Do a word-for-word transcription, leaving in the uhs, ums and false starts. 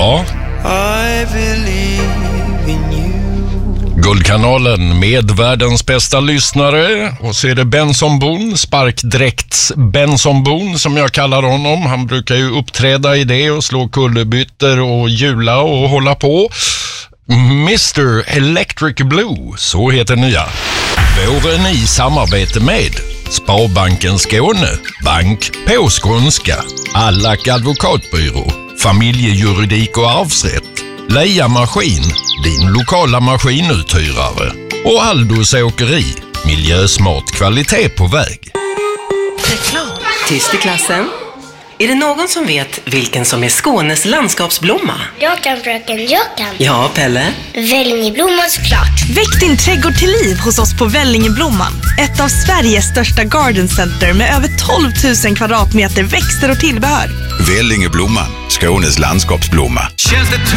Ja. I believe in you. Guldkanalen med världens bästa lyssnare. Och så är det Benson Boone, sparkdräkts Benson Boone som jag kallar honom. Han brukar ju uppträda i det och slå kullerbytter och hjula och hålla på. mister Electric Blue, så heter nya. Våren i samarbete med Sparbanken Skåne, bank på skånska, Allack advokatbyrå, familjejuridik och arvsrätt, Leia Maskin, din lokala maskinuthyrare, och Aldos åkeri, miljösmart kvalitet på väg. Reklam. Tyst i klassen. Är det någon som vet vilken som är Skånes landskapsblomma? Jag kan, fröken, jag kan. Ja, Pelle? Vällingeblomman såklart. Väck din trädgård till liv hos oss på Vällingeblomman. Ett av Sveriges största garden center med över tolv tusen kvadratmeter växter och tillbehör. Vällingeblomman, Skånes landskapsblomma. Känns det